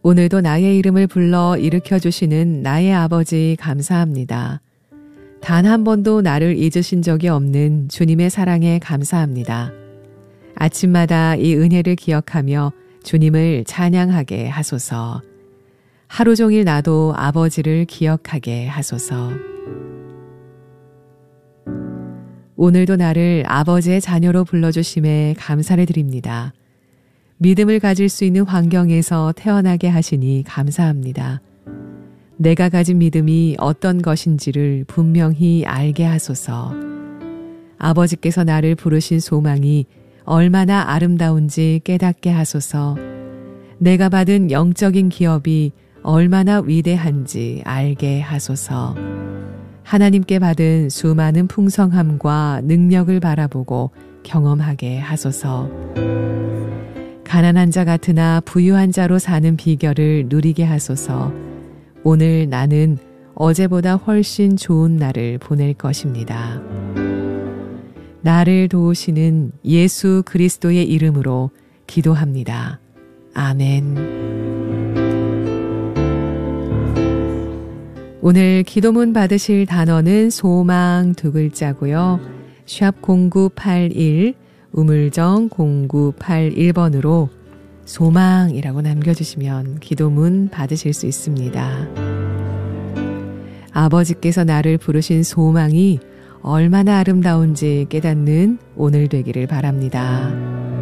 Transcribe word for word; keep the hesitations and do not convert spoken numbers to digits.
오늘도 나의 이름을 불러 일으켜주시는 나의 아버지 감사합니다. 단 한 번도 나를 잊으신 적이 없는 주님의 사랑에 감사합니다. 아침마다 이 은혜를 기억하며 주님을 찬양하게 하소서. 하루 종일 나도 아버지를 기억하게 하소서. 오늘도 나를 아버지의 자녀로 불러주심에 감사를 드립니다. 믿음을 가질 수 있는 환경에서 태어나게 하시니 감사합니다. 내가 가진 믿음이 어떤 것인지를 분명히 알게 하소서. 아버지께서 나를 부르신 소망이 얼마나 아름다운지 깨닫게 하소서. 내가 받은 영적인 기업이 얼마나 위대한지 알게 하소서. 하나님께 받은 수많은 풍성함과 능력을 바라보고 경험하게 하소서. 가난한 자 같으나 부유한 자로 사는 비결을 누리게 하소서. 오늘 나는 어제보다 훨씬 좋은 날을 보낼 것입니다. 나를 도우시는 예수 그리스도의 이름으로 기도합니다. 아멘. 오늘 기도문 받으실 단어는 소망 두 글자고요. 샵 공구팔일 우물정 공구팔일 번으로 소망이라고 남겨주시면 기도문 받으실 수 있습니다. 아버지께서 나를 부르신 소망이 얼마나 아름다운지 깨닫는 오늘 되기를 바랍니다.